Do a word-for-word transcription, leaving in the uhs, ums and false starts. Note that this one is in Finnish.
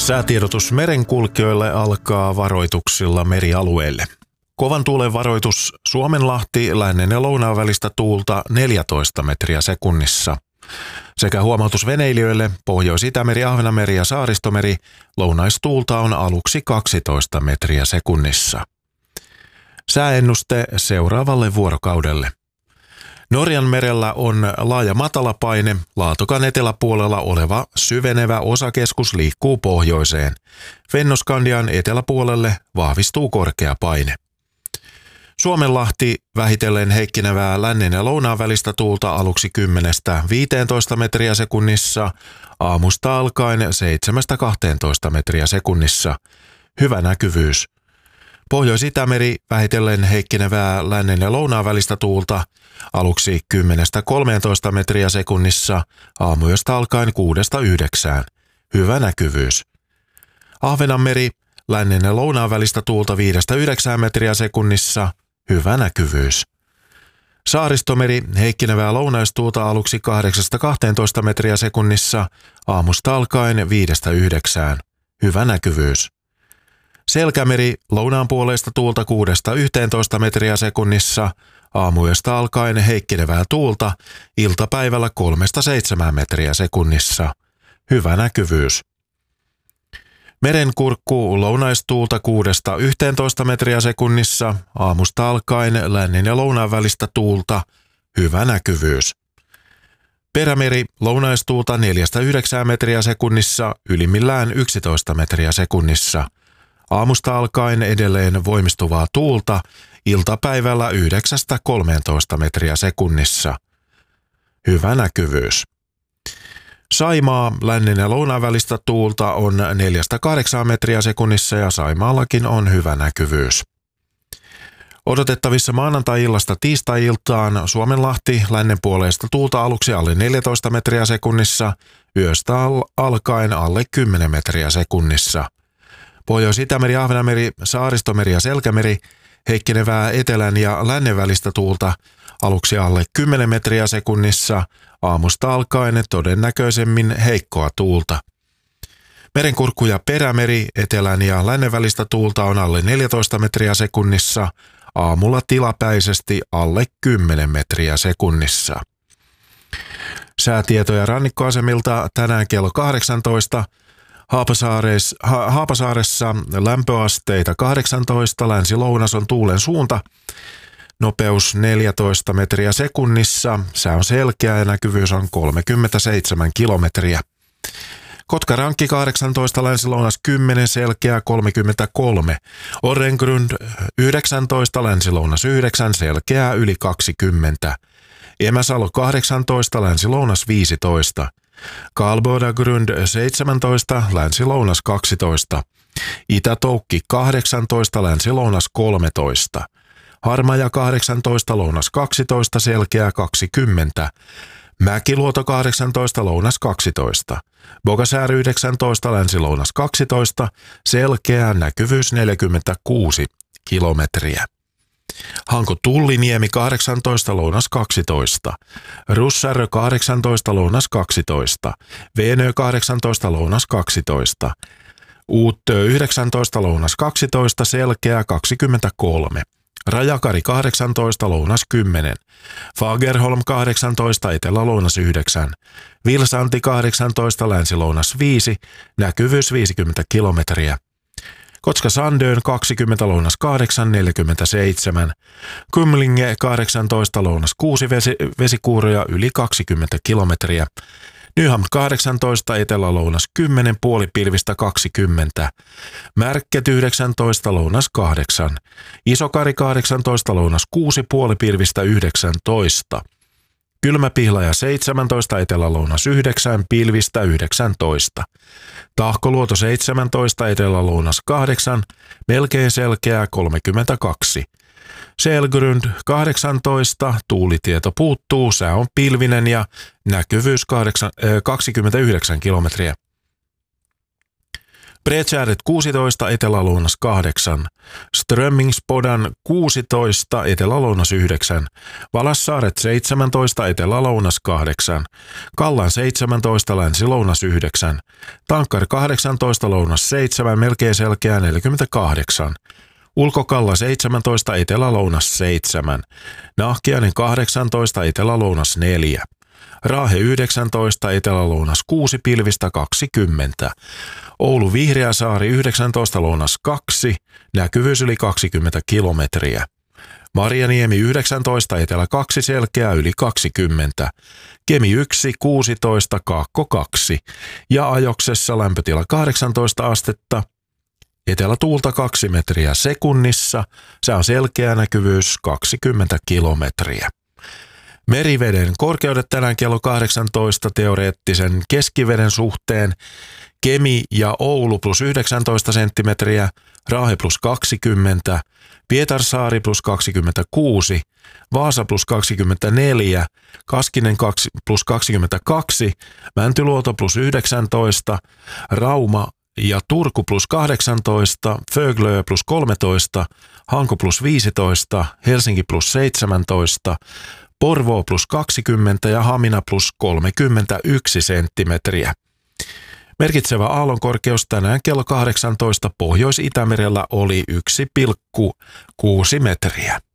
Säätiedotus merenkulkijoille alkaa varoituksilla merialueille. Kovan tuulen varoitus Suomenlahti, lännen ja lounaan välistä tuulta neljätoista metriä sekunnissa. Sekä huomautus veneilijöille Pohjois-Itämeri, Ahvenanmeri ja Saaristomeri, lounaistuulta on aluksi kaksitoista metriä sekunnissa. Sääennuste seuraavalle vuorokaudelle. Norjan merellä on laaja matalapaine, Laatokan eteläpuolella oleva syvenevä osakeskus liikkuu pohjoiseen. Fennoskandian eteläpuolelle vahvistuu korkea paine. Suomenlahti vähitellen heikkenevää lännen ja lounaan välistä tuulta aluksi kymmenestä viiteentoista metriä sekunnissa, aamusta alkaen seitsemästä kahteentoista metriä sekunnissa. Hyvä näkyvyys. Pohjois-Itämeri vähitellen heikkenevää lännen ja lounaan välistä tuulta aluksi kymmenestä kolmeentoista metriä sekunnissa, aamuyöstä alkaen kuudesta yhdeksään. Hyvä näkyvyys. Ahvenanmeri lännen ja lounaan välistä tuulta viidestä yhdeksään metriä sekunnissa. Hyvä näkyvyys. Saaristomeri heikkenevää lounaistuulta aluksi kahdeksasta kahteentoista metriä sekunnissa, aamusta alkaen viidestä yhdeksään. Hyvä näkyvyys. Selkämeri lounaan puoleista tuulta kuudesta yhteentoista metriä sekunnissa, aamuyöstä alkaen heikkenevää tuulta, iltapäivällä kolmesta seitsemään metriä sekunnissa. Hyvä näkyvyys. Merenkurkku lounaistuulta kuudesta yhteentoista metriä sekunnissa, aamusta alkaen lännen ja lounaan välistä tuulta. Hyvä näkyvyys. Perämeri lounaistuulta neljästä yhdeksään metriä sekunnissa, ylimmillään yksitoista metriä sekunnissa. Aamusta alkaen edelleen voimistuvaa tuulta, iltapäivällä yhdeksästä kolmeentoista metriä sekunnissa. Hyvä näkyvyys. Saimaa lännen ja lounaan välistä tuulta on neljästä kahdeksaan metriä sekunnissa ja Saimaallakin on hyvä näkyvyys. Odotettavissa maanantai-illasta tiistai-iltaan Suomenlahti lännen puoleista tuulta aluksi alle neljätoista metriä sekunnissa, yöstä al- alkaen alle kymmenen metriä sekunnissa. Pohjois-Itämeri, Ahvenanmeri, Saaristomeri ja Selkämeri heikkenevää etelän ja lännen välistä tuulta aluksi alle kymmenen metriä sekunnissa, aamusta alkaen todennäköisemmin heikkoa tuulta. Merenkurkku ja Perämeri etelän ja lännen välistä tuulta on alle neljätoista metriä sekunnissa, aamulla tilapäisesti alle kymmenen metriä sekunnissa. Säätietoja rannikkoasemilta tänään kello kahdeksantoista. Haapasaaressa, ha, Haapasaaressa lämpöasteita kahdeksantoista, länsi-lounas on tuulen suunta, nopeus neljätoista metriä sekunnissa, sää on selkeä ja näkyvyys on kolmekymmentäseitsemän kilometriä. Kotkarankki kahdeksantoista, länsi-lounas kymmenen, selkeä kolmekymmentäkolme. Orrengrund yhdeksäntoista, länsi-lounas yhdeksän, selkeää yli kaksikymmentä. Emäsalo kahdeksantoista, länsi-lounas viisitoista. Karlbodagrund seitsemäntoista, länsi-lounas kaksitoista. Itä-Toukki kahdeksantoista, länsi-lounas kolmetoista. Harmaja kahdeksantoista, lounas kaksitoista, selkeää kaksikymmentä. Mäkiluoto kahdeksantoista, lounas kaksitoista. Bogasär yhdeksäntoista, länsi-lounas kaksitoista, selkeää näkyvyys neljäkymmentäkuusi kilometriä. Hanko Tulliniemi kahdeksantoista, lounas kaksitoista. Russärö kahdeksantoista, lounas kaksitoista. Veenö kahdeksantoista, lounas kaksitoista. Uuttö yhdeksäntoista, lounas kaksitoista, selkeää kaksikymmentäkolme. Rajakari kahdeksantoista, lounas kymmenen. Fagerholm kahdeksantoista, etelä-lounas yhdeksän. Vilsanti kahdeksantoista, länsi-lounas viisi, näkyvyys viisikymmentä kilometriä. Kotka-Sandön kaksikymmentä, lounas kahdeksan, neljäkymmentäseitsemän. Kumlinge kahdeksantoista, lounas kuusi, vesi, vesikuuroja yli kaksikymmentä kilometriä. Nyham kahdeksantoista, etelä-lounas kymmenen, puolipilvistä kaksikymmentä. Märket yhdeksäntoista, lounas kahdeksan. Isokari kahdeksantoista, lounas kuusi, puolipilvistä yhdeksäntoista. Kylmäpihlaja seitsemäntoista, etelä-lounas yhdeksän, pilvistä yhdeksäntoista. Tahkoluoto seitsemäntoista, etelä-lounas kahdeksan, melkein selkeää kolmekymmentäkaksi. Selgrund kahdeksantoista, tuulitieto puuttuu, sää on pilvinen ja näkyvyys kaksikymmentäyhdeksän kilometriä. Bredskäret kuusitoista, etelä-lounas kahdeksan, Strömmingsbodan kuusitoista, etelä-lounas yhdeksän, Valassaaret seitsemäntoista, etelä-lounas kahdeksan, Kallan seitsemäntoista, länsi-lounas yhdeksän, Tankkar kahdeksantoista, lounas seitsemän, melkein selkeä neljäkymmentäkahdeksan, Ulkokalla seitsemäntoista, etelä-lounas seitsemän, Nahkiainen kahdeksantoista, etelä-lounas neljä, Raahe yhdeksäntoista, etelä-lounas kuusi, pilvistä kaksikymmentä, Oulu Vihreäsaari yhdeksäntoista, lounas kaksi, näkyvyys yli kaksikymmentä kilometriä, Marjaniemi yhdeksäntoista, etelä kaksi, selkeä yli kaksikymmentä, Kemi yksi, kuusitoista, kaakko kaksi ja Ajoksessa lämpötila kahdeksantoista astetta, etelätuulta kaksi metriä sekunnissa, se on selkeä näkyvyys kaksikymmentä kilometriä. Meriveden korkeudet tänään kello kahdeksantoista teoreettisen keskiveden suhteen, Kemi ja Oulu plus yhdeksäntoista senttimetriä, Raahe plus kaksikymmentä, Pietarsaari plus kaksikymmentäkuusi, Vaasa plus kaksikymmentäneljä, Kaskinen plus kaksikymmentäkaksi, Mäntyluoto plus yhdeksäntoista, Rauma ja Turku plus kahdeksantoista, Föglö plus kolmetoista, Hanko plus viisitoista, Helsinki plus seitsemäntoista, Porvoo plus kaksikymmentä ja Hamina plus kolmekymmentäyksi senttimetriä. Merkitsevä aallonkorkeus tänään kello kahdeksantoista Pohjois-Itämerellä oli yksi pilkku kuusi metriä.